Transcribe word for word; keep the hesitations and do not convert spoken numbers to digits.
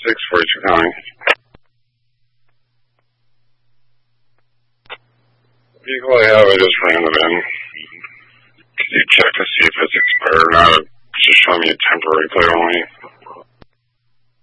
six, forty-two county. Vehicle I have, I just ran it in. Can you check to see if it's expired or not? It's just showing me a temporary plate only.